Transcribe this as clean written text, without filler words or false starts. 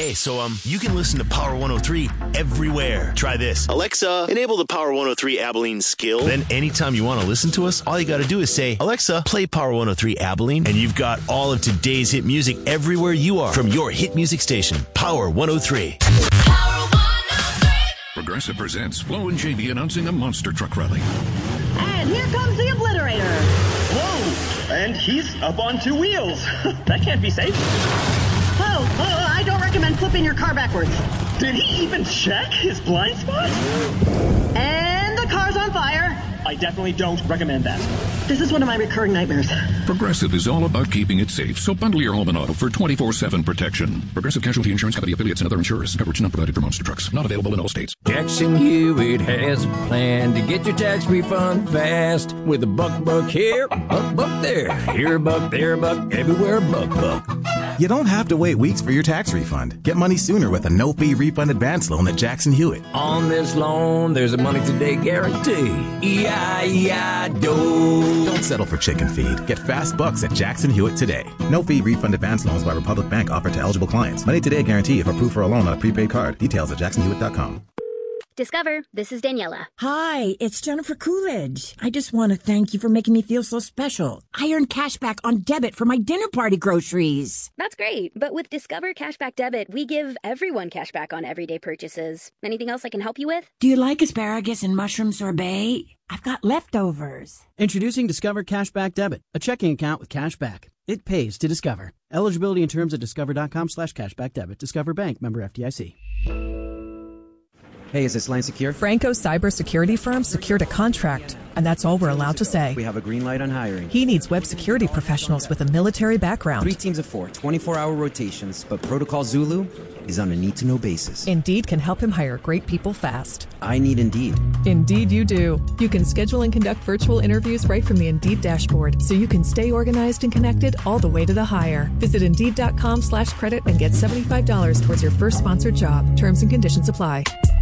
Hey, so you can listen to Power 103 everywhere. Try this. Alexa, enable the Power 103 Abilene skill. Then anytime you want to listen to us, all you got to do is say, Alexa, play Power 103 Abilene, and you've got all of today's hit music everywhere you are from your hit music station, Power 103. Power 103. Progressive presents Flo and JB announcing a monster truck rally. And here comes the Obliterator. Whoa! And he's up on two wheels. That can't be safe. I don't recommend flipping your car backwards. Did he even check his blind spot? And the car's on fire. I definitely don't recommend that. This is one of my recurring nightmares. Progressive is all about keeping it safe, so bundle your home and auto for 24/7 protection. Progressive Casualty Insurance Company affiliates and other insurers. Coverage not provided for monster trucks. Not available in all states. Jackson Hewitt has a plan to get your tax refund fast with a buck here, buck there. Here a buck, there a buck, everywhere a buck. You don't have to wait weeks for your tax refund. Get money sooner with a no-fee refund advance loan at Jackson Hewitt. On this loan, there's a money today guarantee. E-I-E-I-DO. Don't settle for chicken feed. Get fast bucks at Jackson Hewitt today. No-fee refund advance loans by Republic Bank offered to eligible clients. Money today guarantee if approved for a loan on a prepaid card. Details at jacksonhewitt.com. Discover, this is Daniela. Hi, it's Jennifer Coolidge. I just want to thank you for making me feel so special. I earned cash back on debit for my dinner party groceries. That's great, but with Discover Cashback Debit, we give everyone cash back on everyday purchases. Anything else I can help you with? Do you like asparagus and mushroom sorbet? I've got leftovers. Introducing Discover Cashback Debit, a checking account with cash back. It pays to Discover. Eligibility and terms at discover.com/cashback debit. Discover Bank, member FDIC. Hey, is this line secure? Franco's cybersecurity firm secured a contract, and that's all we're allowed to say. We have a green light on hiring. He needs web security professionals with a military background. 3 teams of 4, 24-hour rotations, but Protocol Zulu is on a need-to-know basis. Indeed can help him hire great people fast. I need Indeed. Indeed you do. You can schedule and conduct virtual interviews right from the Indeed dashboard, so you can stay organized and connected all the way to the hire. Visit Indeed.com/credit and get $75 towards your first sponsored job. Terms and conditions apply.